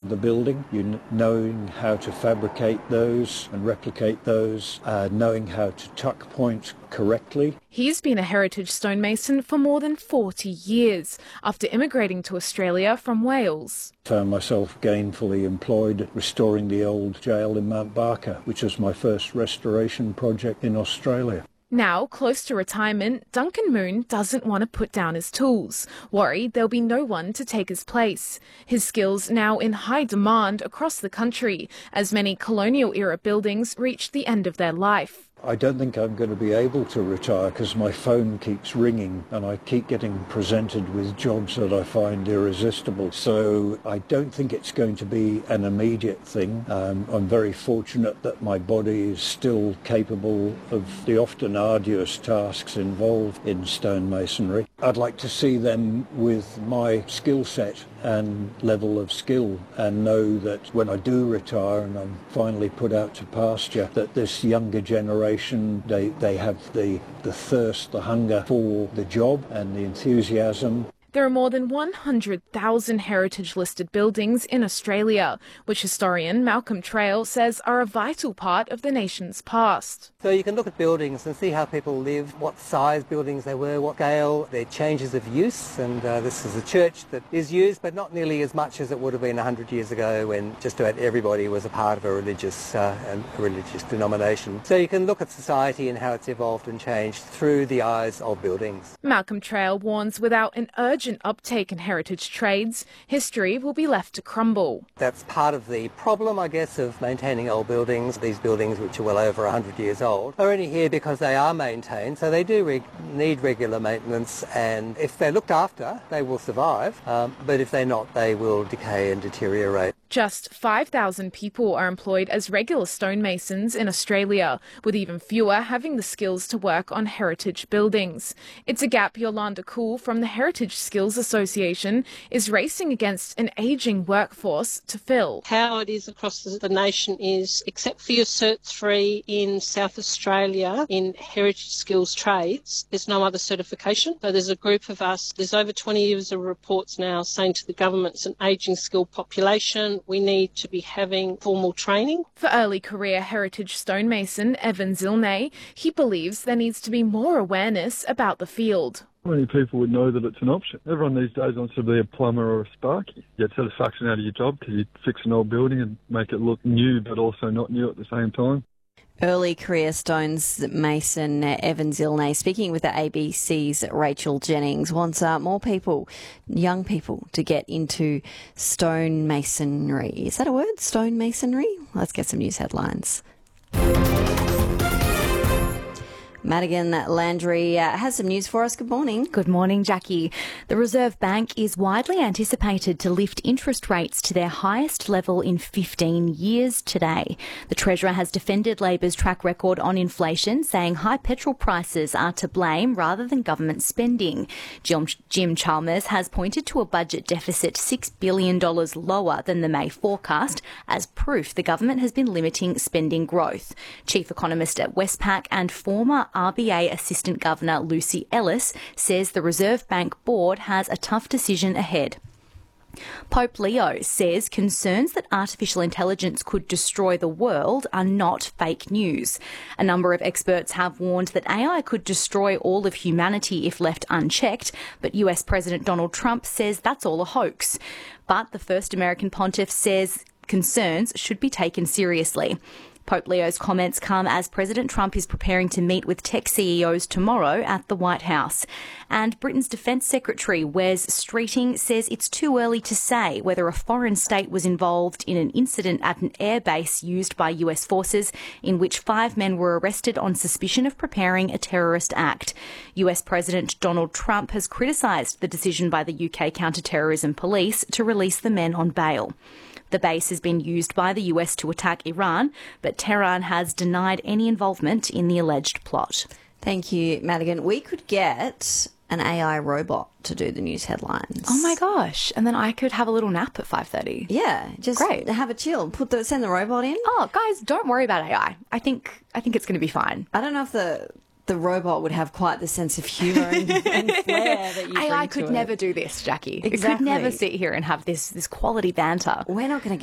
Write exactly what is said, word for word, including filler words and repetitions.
the building, you n- knowing how to fabricate those and replicate those, uh, knowing how to tuck points correctly. He's been a heritage stonemason for more than forty years, after immigrating to Australia from Wales. Found myself gainfully employed restoring the old jail in Mount Barker, which was my first restoration project in Australia. Now, close to retirement, Duncan Moon doesn't want to put down his tools, worried there'll be no one to take his place. His skills now in high demand across the country, as many colonial-era buildings reach the end of their life. I don't think I'm going to be able to retire because my phone keeps ringing and I keep getting presented with jobs that I find irresistible. So I don't think it's going to be an immediate thing. Um, I'm very fortunate that my body is still capable of the often arduous tasks involved in stonemasonry. I'd like to see them with my skill set and level of skill and know that when I do retire and I'm finally put out to pasture, that this younger generation, they, they have the, the thirst, the hunger for the job and the enthusiasm. There are more than one hundred thousand heritage-listed buildings in Australia, which historian Malcolm Trail says are a vital part of the nation's past. So you can look at buildings and see how people lived, what size buildings they were, what scale, their changes of use, and uh, this is a church that is used but not nearly as much as it would have been one hundred years ago when just about everybody was a part of a religious, uh, a religious denomination. So you can look at society and how it's evolved and changed through the eyes of buildings. Malcolm Trail warns without an urgent uptake in heritage trades, history will be left to crumble. That's part of the problem, I guess, of maintaining old buildings. These buildings, which are well over one hundred years old, are only here because they are maintained, so they do re- need regular maintenance, and if they're looked after, they will survive, um, but if they're not, they will decay and deteriorate. Just five thousand people are employed as regular stonemasons in Australia, with even fewer having the skills to work on heritage buildings. It's a gap Yolanda Cool from the Heritage Skills Association is racing against an ageing workforce to fill. How it is across the nation is, except for your Cert three in South Australia in heritage skills trades, there's no other certification. So there's a group of us, there's over twenty years of reports now saying to the government it's an ageing skilled population. We need to be having formal training. For early career heritage stonemason Evan Zilnay, he believes there needs to be more awareness about the field. How many people would know that it's an option? Everyone these days wants to be a plumber or a sparky. You get satisfaction out of your job because you fix an old building and make it look new but also not new at the same time. Early career stones mason Evan Zilnay speaking with the A B C's Rachel Jennings wants uh, more people, young people, to get into stonemasonry. Is that a word? Stonemasonry? Let's get some news headlines. Madigan Landry uh, has some news for us. Good morning. Good morning, Jackie. The Reserve Bank is widely anticipated to lift interest rates to their highest level in fifteen years today. The Treasurer has defended Labor's track record on inflation, saying high petrol prices are to blame rather than government spending. Jim, Jim Chalmers has pointed to a budget deficit six billion dollars lower than the May forecast as proof the government has been limiting spending growth. Chief Economist at Westpac and former R B A Assistant Governor Lucy Ellis says the Reserve Bank Board has a tough decision ahead. Pope Leo says concerns that artificial intelligence could destroy the world are not fake news. A number of experts have warned that A I could destroy all of humanity if left unchecked, but U S President Donald Trump says that's all a hoax. But the first American pontiff says concerns should be taken seriously. Pope Leo's comments come as President Trump is preparing to meet with tech C E Os tomorrow at the White House. And Britain's Defence Secretary Wes Streeting says it's too early to say whether a foreign state was involved in an incident at an airbase used by U S forces in which five men were arrested on suspicion of preparing a terrorist act. U S President Donald Trump has criticised the decision by the U K counter-terrorism police to release the men on bail. The base has been used by the U S to attack Iran, but Tehran has denied any involvement in the alleged plot. Thank you, Madigan. We could get an A I robot to do the news headlines. Oh my gosh. And then I could have a little nap at five thirty. Yeah, just Great. have a chill. Put the send the robot in. Oh, guys, don't worry about A I. I think I think it's going to be fine. I don't know if the the robot would have quite the sense of humour and, and flair that you bring A I to could it. never do this, Jackie. Exactly. It could never sit here and have this this quality banter. We're not going to